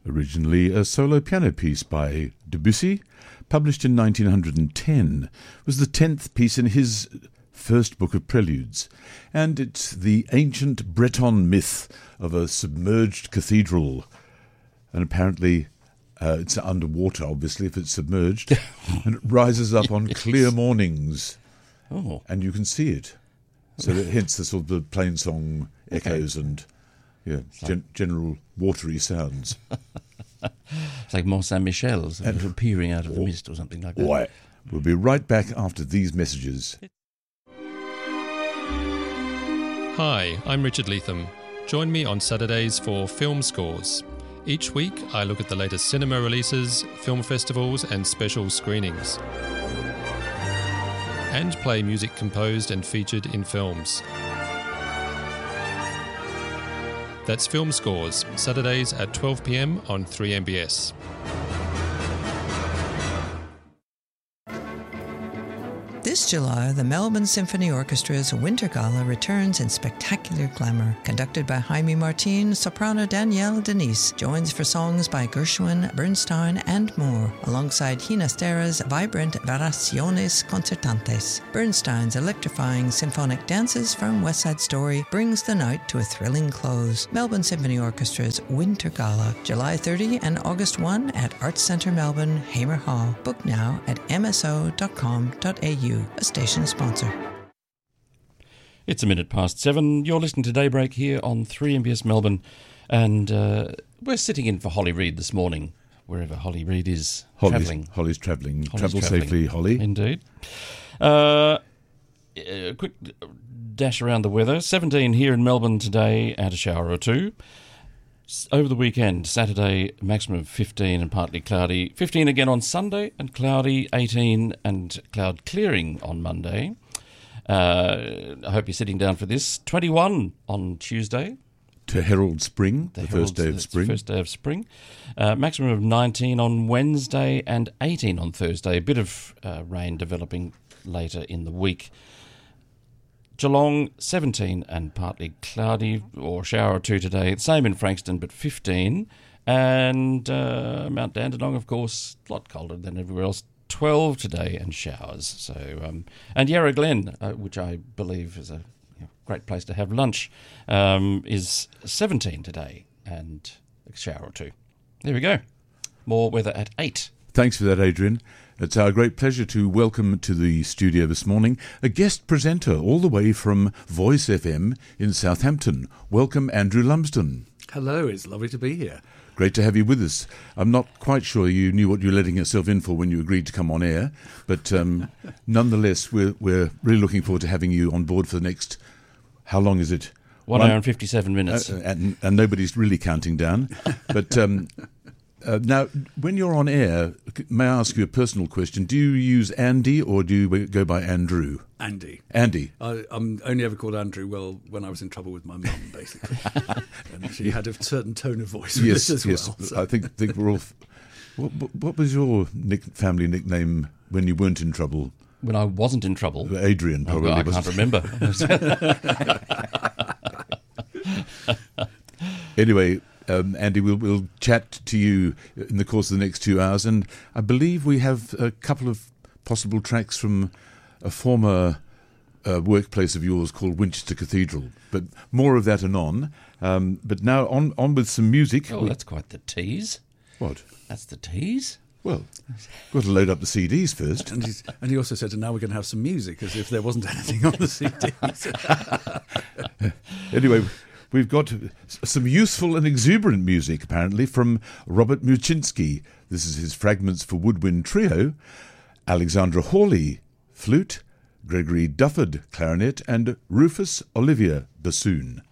Originally a solo piano piece by Debussy, published in 1910, was the 10th piece in his first book of preludes, and it's the ancient Breton myth of a submerged cathedral. And apparently it's underwater, obviously, if it's submerged, and it rises up on clear mornings, and you can see it. So hence the sort of the plain-song echoes and general watery sounds. It's like Mont Saint-Michel, appearing out of the mist or something like that. Why? We'll be right back after these messages. Hi, I'm Richard Leatham. Join me on Saturdays for Film Scores. Each week, I look at the latest cinema releases, film festivals and special screenings. And play music composed and featured in films. That's Film Scores, Saturdays at 12 p.m. on 3MBS. This July, the Melbourne Symphony Orchestra's Winter Gala returns in spectacular glamour. Conducted by Jaime Martin, soprano Danielle Denise joins for songs by Gershwin, Bernstein, and more, alongside Ginastera's vibrant Variaciones Concertantes. Bernstein's electrifying symphonic dances from West Side Story brings the night to a thrilling close. Melbourne Symphony Orchestra's Winter Gala, July 30 and August 1 at Arts Centre Melbourne, Hamer Hall. Book now at mso.com.au. A station sponsor. It's 7:07. You're listening to Daybreak here on 3MBS Melbourne, and we're sitting in for Holly Reid this morning, wherever Holly Reid is travelling. Holly's travelling. Travel safely, Holly. Indeed. A quick dash around the weather. 17 here in Melbourne today, and a shower or two. Over the weekend, Saturday, maximum of 15 and partly cloudy. 15 again on Sunday and cloudy. 18 and cloud clearing on Monday. I hope you're sitting down for this. 21 on Tuesday. To herald spring, the first day of spring. First day of spring. Maximum of 19 on Wednesday and 18 on Thursday. A bit of rain developing later in the week. Geelong, 17 and partly cloudy, or shower or two today. Same in Frankston, but 15. And Mount Dandenong, of course, a lot colder than everywhere else. 12 today and showers. So, and Yarra Glen, which I believe is a great place to have lunch, is 17 today and a shower or two. There we go. More weather at 8. Thanks for that, Adrian. It's our great pleasure to welcome to the studio this morning a guest presenter all the way from Voice FM in Southampton. Welcome, Andrew Lumsden. Hello, it's lovely to be here. Great to have you with us. I'm not quite sure you knew what you were letting yourself in for when you agreed to come on air, but nonetheless, we're really looking forward to having you on board for the next, how long is it? 1 hour and 57 minutes. And nobody's really counting down. But now, when you're on air, may I ask you a personal question? Do you use Andy or do you go by Andrew? Andy. Andy. I'm only ever called Andrew, when I was in trouble with my mum, basically. And she had a certain tone of voice with Yes, it as yes. well. So. I think we're all... What was your family nickname when you weren't in trouble? When I wasn't in trouble? Adrian, probably. I can't remember. Anyway... Andy, we'll chat to you in the course of the next 2 hours, and I believe we have a couple of possible tracks from a former workplace of yours called Winchester Cathedral, but more of that anon. But now on with some music. Oh, that's quite the tease. What? That's the tease? Well, got to load up the CDs first. And he also said, and now we're going to have some music, as if there wasn't anything on the CDs. Anyway... We've got some useful and exuberant music, apparently, from Robert Muczynski. This is his Fragments for Woodwind Trio, Alexandra Hawley, flute, Gregory Dufford, clarinet, and Rufus Olivier, bassoon.